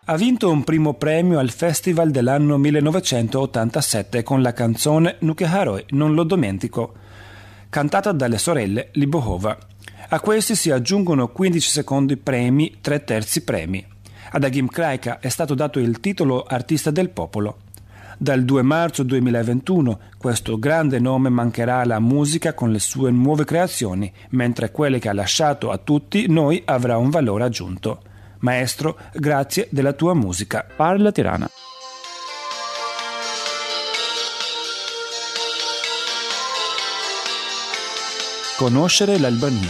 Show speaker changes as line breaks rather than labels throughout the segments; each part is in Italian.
Ha vinto un primo premio al Festival dell'anno 1987 con la canzone Nuke Haroi, non lo dimentico, cantata dalle sorelle Libohova. A questi si aggiungono 15 secondi premi, 3/3 premi. Ad Agim Kraika è stato dato il titolo Artista del Popolo. Dal 2 marzo 2021 questo grande nome mancherà alla musica con le sue nuove creazioni, mentre quelle che ha lasciato a tutti noi avrà un valore aggiunto. Maestro, grazie della tua musica.
Parla Tirana.
Conoscere l'Albania.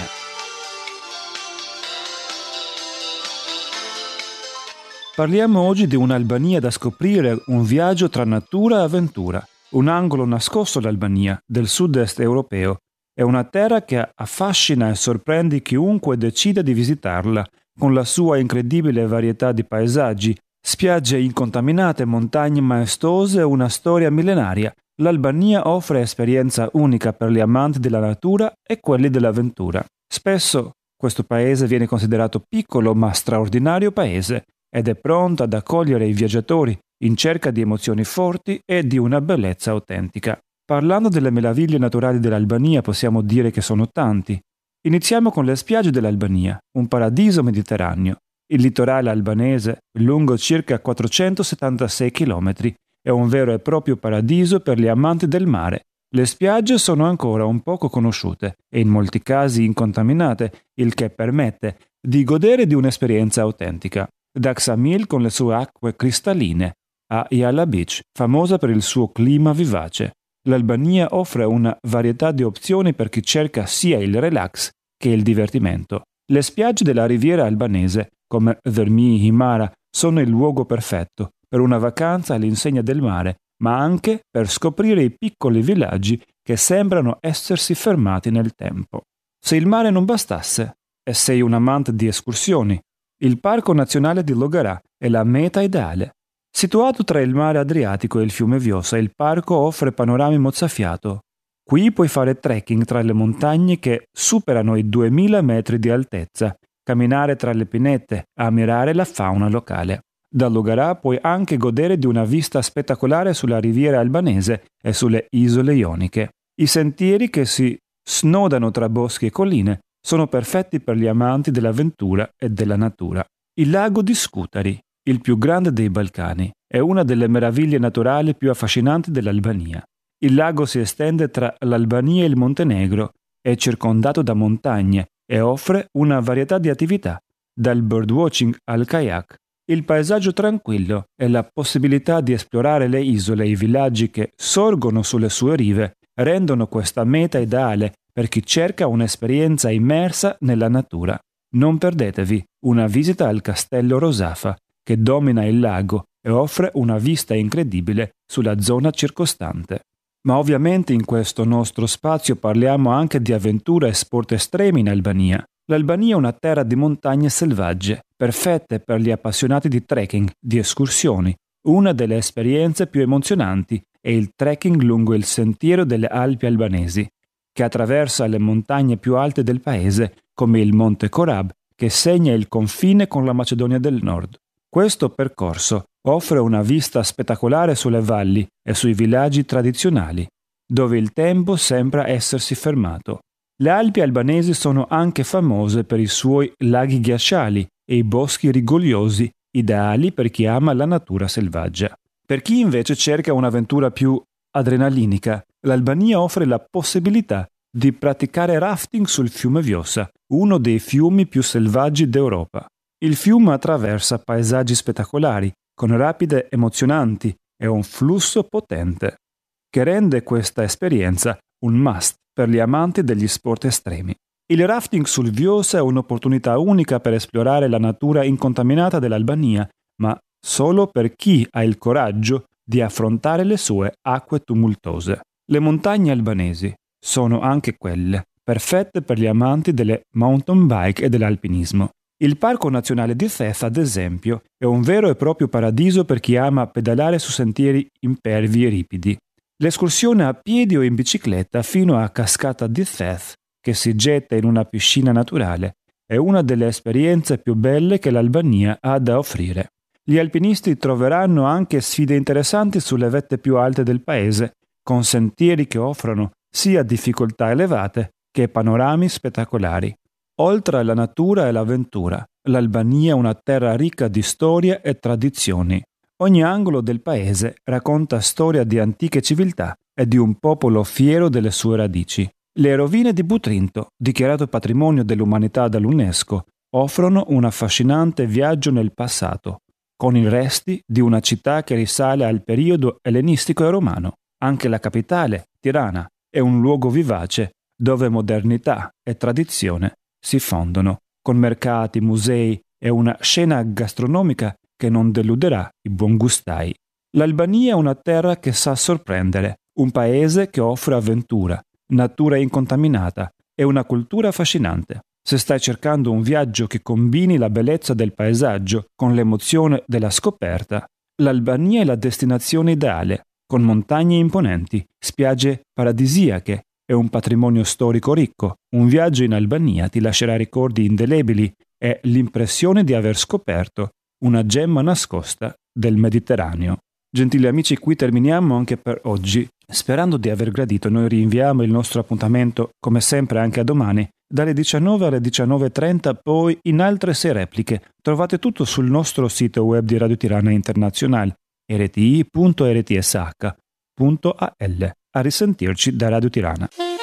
Parliamo oggi di un'Albania da scoprire, un viaggio tra natura e avventura, un angolo nascosto d'Albania, del sud-est europeo. È una terra che affascina e sorprende chiunque decida di visitarla, con la sua incredibile varietà di paesaggi, spiagge incontaminate, montagne maestose e una storia millenaria. L'Albania offre esperienza unica per gli amanti della natura e quelli dell'avventura. Spesso questo paese viene considerato piccolo ma straordinario paese, ed è pronto ad accogliere i viaggiatori in cerca di emozioni forti e di una bellezza autentica. Parlando delle meraviglie naturali dell'Albania possiamo dire che sono tanti. Iniziamo con le spiagge dell'Albania, un paradiso mediterraneo. Il litorale albanese, lungo circa 476 km, è un vero e proprio paradiso per gli amanti del mare. Le spiagge sono ancora un poco conosciute e in molti casi incontaminate, il che permette di godere di un'esperienza autentica. Da Ksamil con le sue acque cristalline a Yala Beach, famosa per il suo clima vivace. L'Albania offre una varietà di opzioni per chi cerca sia il relax che il divertimento. Le spiagge della riviera albanese, come Vermi e Himara, sono il luogo perfetto per una vacanza all'insegna del mare, ma anche per scoprire i piccoli villaggi che sembrano essersi fermati nel tempo. Se il mare non bastasse, e sei un amante di escursioni, il Parco Nazionale di Logarà è la meta ideale. Situato tra il mare Adriatico e il fiume Vjosa, il parco offre panorami mozzafiato. Qui puoi fare trekking tra le montagne che superano i 2000 metri di altezza, camminare tra le pinete, ammirare la fauna locale. Da Logarà puoi anche godere di una vista spettacolare sulla riviera albanese e sulle isole ioniche. I sentieri che si snodano tra boschi e colline sono perfetti per gli amanti dell'avventura e della natura. Il lago di Scutari, il più grande dei Balcani, è una delle meraviglie naturali più affascinanti dell'Albania. Il lago si estende tra l'Albania e il Montenegro, è circondato da montagne e offre una varietà di attività, dal birdwatching al kayak. Il paesaggio tranquillo e la possibilità di esplorare le isole e i villaggi che sorgono sulle sue rive rendono questa meta ideale per chi cerca un'esperienza immersa nella natura. Non perdetevi una visita al Castello Rosafa, che domina il lago e offre una vista incredibile sulla zona circostante. Ma ovviamente in questo nostro spazio parliamo anche di avventura e sport estremi in Albania. L'Albania è una terra di montagne selvagge, perfette per gli appassionati di trekking, di escursioni. Una delle esperienze più emozionanti è il trekking lungo il sentiero delle Alpi albanesi, che attraversa le montagne più alte del paese, come il Monte Korab, che segna il confine con la Macedonia del Nord. Questo percorso offre una vista spettacolare sulle valli e sui villaggi tradizionali, dove il tempo sembra essersi fermato. Le Alpi albanesi sono anche famose per i suoi laghi ghiacciali e i boschi rigogliosi, ideali per chi ama la natura selvaggia. Per chi invece cerca un'avventura più adrenalinica, l'Albania offre la possibilità di praticare rafting sul fiume Vjosa, uno dei fiumi più selvaggi d'Europa. Il fiume attraversa paesaggi spettacolari, con rapide emozionanti e un flusso potente, che rende questa esperienza un must per gli amanti degli sport estremi. Il rafting sul Vjosa è un'opportunità unica per esplorare la natura incontaminata dell'Albania, ma solo per chi ha il coraggio di affrontare le sue acque tumultuose. Le montagne albanesi sono anche quelle perfette per gli amanti delle mountain bike e dell'alpinismo. Il Parco Nazionale di Theth, ad esempio, è un vero e proprio paradiso per chi ama pedalare su sentieri impervi e ripidi. L'escursione a piedi o in bicicletta fino a Cascata di Theth, che si getta in una piscina naturale, è una delle esperienze più belle che l'Albania ha da offrire. Gli alpinisti troveranno anche sfide interessanti sulle vette più alte del paese, con sentieri che offrono sia difficoltà elevate che panorami spettacolari. Oltre alla natura e l'avventura, l'Albania è una terra ricca di storia e tradizioni. Ogni angolo del paese racconta storia di antiche civiltà e di un popolo fiero delle sue radici. Le rovine di Butrinto, dichiarato patrimonio dell'umanità dall'UNESCO, offrono un affascinante viaggio nel passato, con i resti di una città che risale al periodo ellenistico e romano. Anche la capitale, Tirana, è un luogo vivace dove modernità e tradizione si fondono, con mercati, musei e una scena gastronomica che non deluderà i buongustai. L'Albania è una terra che sa sorprendere, un paese che offre avventura, natura incontaminata e una cultura affascinante. Se stai cercando un viaggio che combini la bellezza del paesaggio con l'emozione della scoperta, l'Albania è la destinazione ideale, con montagne imponenti, spiagge paradisiache e un patrimonio storico ricco. Un viaggio in Albania ti lascerà ricordi indelebili e l'impressione di aver scoperto una gemma nascosta del Mediterraneo. Gentili amici, qui terminiamo anche per oggi. Sperando di aver gradito, noi rinviamo il nostro appuntamento, come sempre anche a domani, dalle 19 alle 19:30, poi in altre 6 repliche. Trovate tutto sul nostro sito web di Radio Tirana Internazionale, rti.rtsh.al. A risentirci da Radio Tirana.